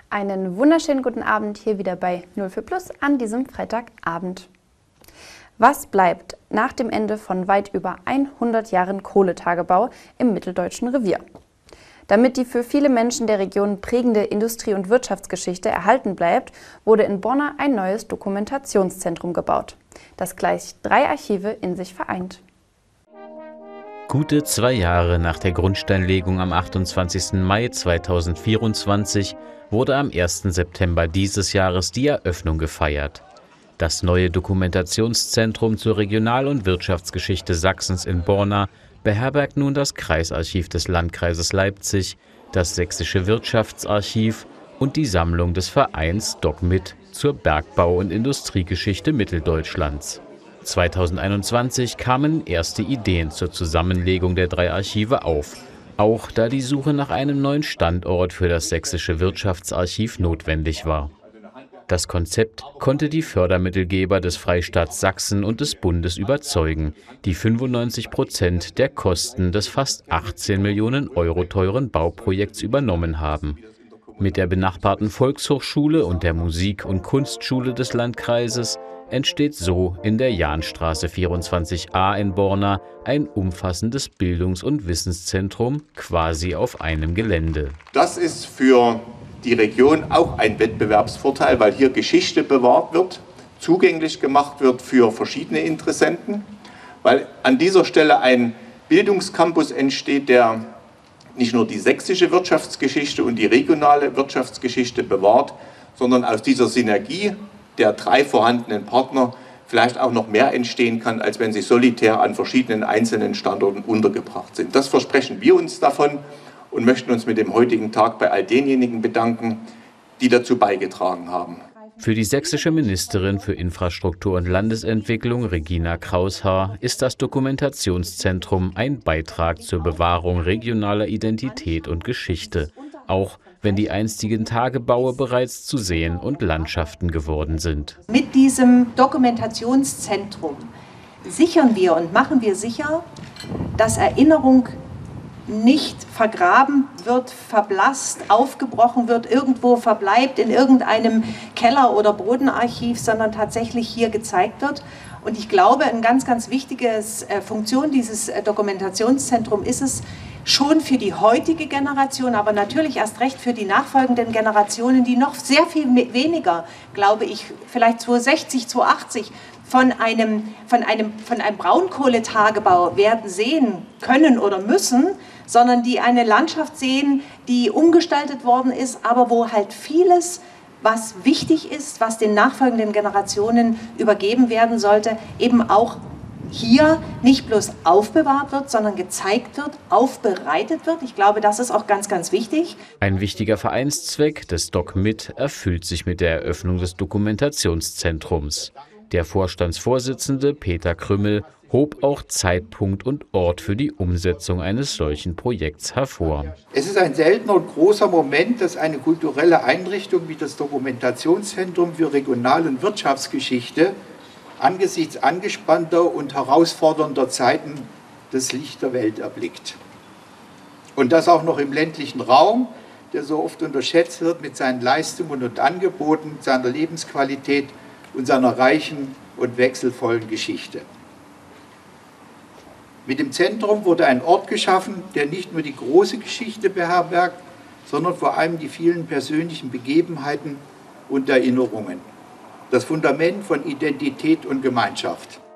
Einen wunderschönen guten Abend hier wieder bei 04 Plus an diesem Freitagabend. Was bleibt nach dem Ende von weit über 100 Jahren Kohletagebau im Mitteldeutschen Revier? Damit die für viele Menschen der Region prägende Industrie- und Wirtschaftsgeschichte erhalten bleibt, wurde in Borna ein neues Dokumentationszentrum gebaut, das gleich 3 Archive in sich vereint. Gute 2 Jahre nach der Grundsteinlegung am 28. Mai 2024 wurde am 1. September dieses Jahres die Eröffnung gefeiert. Das neue Dokumentationszentrum zur Regional- und Wirtschaftsgeschichte Sachsens in Borna beherbergt nun das Kreisarchiv des Landkreises Leipzig, das Sächsische Wirtschaftsarchiv und die Sammlung des Vereins DocMit zur Bergbau- und Industriegeschichte Mitteldeutschlands. 2021 kamen erste Ideen zur Zusammenlegung der 3 Archive auf, auch da die Suche nach einem neuen Standort für das Sächsische Wirtschaftsarchiv notwendig war. Das Konzept konnte die Fördermittelgeber des Freistaats Sachsen und des Bundes überzeugen, die 95% der Kosten des fast 18 Millionen Euro teuren Bauprojekts übernommen haben. Mit der benachbarten Volkshochschule und der Musik- und Kunstschule des Landkreises entsteht so in der Jahnstraße 24a in Borna ein umfassendes Bildungs- und Wissenszentrum quasi auf einem Gelände. Das ist für die Region auch ein Wettbewerbsvorteil, weil hier Geschichte bewahrt wird, zugänglich gemacht wird für verschiedene Interessenten, weil an dieser Stelle ein Bildungscampus entsteht, der nicht nur die sächsische Wirtschaftsgeschichte und die regionale Wirtschaftsgeschichte bewahrt, sondern aus dieser Synergie der 3 vorhandenen Partner vielleicht auch noch mehr entstehen kann, als wenn sie solitär an verschiedenen einzelnen Standorten untergebracht sind. Das versprechen wir uns davon und möchten uns mit dem heutigen Tag bei all denjenigen bedanken, die dazu beigetragen haben. Für die sächsische Ministerin für Infrastruktur und Landesentwicklung, Regina Kraushaar, ist das Dokumentationszentrum ein Beitrag zur Bewahrung regionaler Identität und Geschichte, auch wenn die einstigen Tagebaue bereits zu Seen und Landschaften geworden sind. Mit diesem Dokumentationszentrum sichern wir und machen wir sicher, dass Erinnerung nicht vergraben wird, verblasst, aufgebrochen wird, irgendwo verbleibt in irgendeinem Keller- oder Bodenarchiv, sondern tatsächlich hier gezeigt wird. Und ich glaube, eine ganz, ganz wichtige Funktion dieses Dokumentationszentrums ist es, schon für die heutige Generation, aber natürlich erst recht für die nachfolgenden Generationen, die noch sehr viel weniger, glaube ich, vielleicht 2060, 2080, von einem Braunkohletagebau werden sehen können oder müssen, sondern die eine Landschaft sehen, die umgestaltet worden ist, aber wo halt vieles, was wichtig ist, was den nachfolgenden Generationen übergeben werden sollte, eben auch hier nicht bloß aufbewahrt wird, sondern gezeigt wird, aufbereitet wird. Ich glaube, das ist auch ganz, ganz wichtig. Ein wichtiger Vereinszweck des DocMit erfüllt sich mit der Eröffnung des Dokumentationszentrums. Der Vorstandsvorsitzende Peter Krümmel hob auch Zeitpunkt und Ort für die Umsetzung eines solchen Projekts hervor. Es ist ein seltener und großer Moment, dass eine kulturelle Einrichtung wie das Dokumentationszentrum für Regional- und Wirtschaftsgeschichte angesichts angespannter und herausfordernder Zeiten das Licht der Welt erblickt. Und das auch noch im ländlichen Raum, der so oft unterschätzt wird mit seinen Leistungen und Angeboten, seiner Lebensqualität und seiner reichen und wechselvollen Geschichte. Mit dem Zentrum wurde ein Ort geschaffen, der nicht nur die große Geschichte beherbergt, sondern vor allem die vielen persönlichen Begebenheiten und Erinnerungen. Das Fundament von Identität und Gemeinschaft.